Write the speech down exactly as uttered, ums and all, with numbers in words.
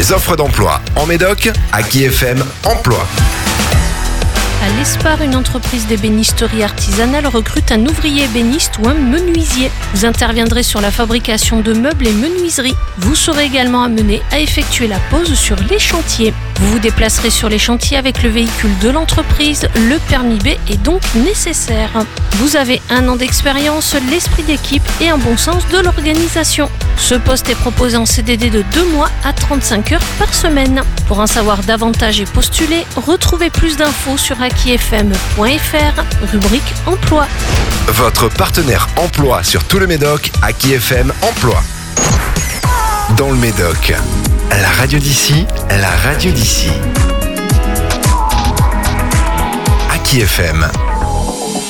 Les offres d'emploi en Médoc, Aki F M Emploi. À l'Espar, une entreprise d'ébénisterie artisanale recrute un ouvrier ébéniste ou un menuisier. Vous interviendrez sur la fabrication de meubles et menuiseries. Vous serez également amené à effectuer la pose sur les chantiers. Vous vous déplacerez sur les chantiers avec le véhicule de l'entreprise. Le permis B est donc nécessaire. Vous avez un an d'expérience, l'esprit d'équipe et un bon sens de l'organisation. Ce poste est proposé en C D D de deux mois à trente-cinq heures par semaine. Pour en savoir davantage et postuler, retrouvez plus d'infos sur aki f m point f r, rubrique emploi. Votre partenaire emploi sur tout le Médoc, Aki F M Emploi. Dans le Médoc, la radio d'ici, la radio d'ici. Aki F M.